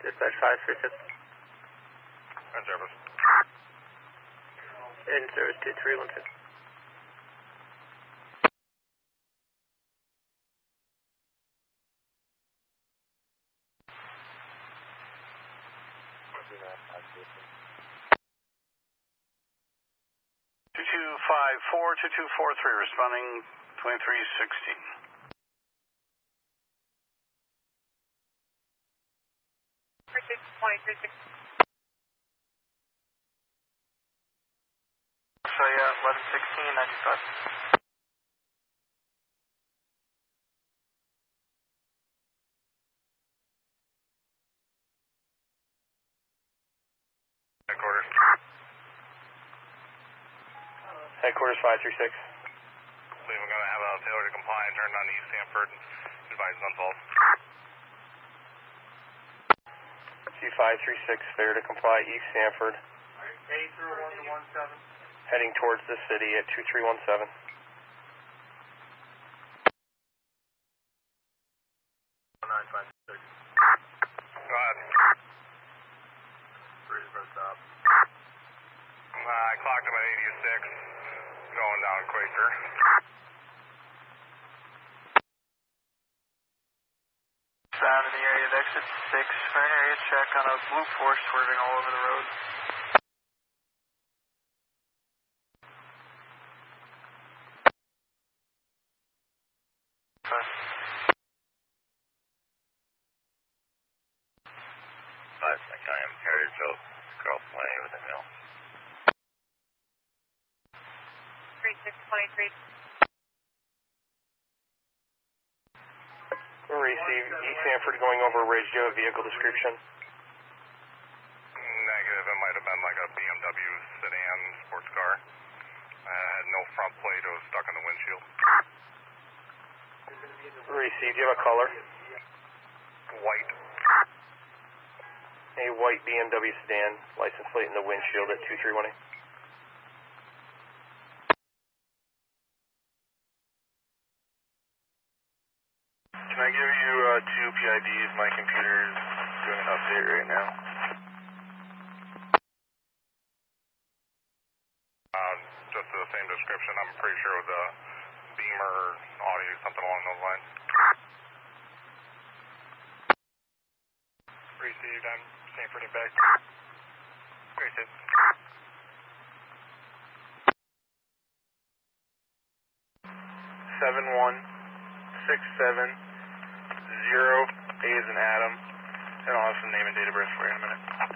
Dispatch 536. In service. In service 2312. Responding 2316. So yeah, 111695. Headquarters. Headquarters 536. Believe I'm going to have a failure to comply and turned on East Sanford. Advise unsolved. C536, failure to comply, East Sanford. A01 to 17. Heading towards the city at 2317. Go ahead. Stop. I clocked him at 86. Going down Quaker. Sound in the area of exit 6 for an area check on a blue Porsche swerving all over the road. I am Heritage Oak, Carlson Way with a mill. 3623. Receive East Sanford going over Ridge. Do you have a vehicle description? Negative. It might have been like a BMW sedan sports car. Had no front plate. It was stuck in the windshield. Receive. Do you have a color? White. A white BMW sedan, license plate in the windshield at 2318. Can I give you two PIDs? My computer's doing an update right now. Just the same description. I'm pretty sure it was a Beamer, Audi, something along those lines. Received. I'm Sanford and back. Received. 7167 0 A is an Adam, and I'll have some name and date of birth for you in a minute.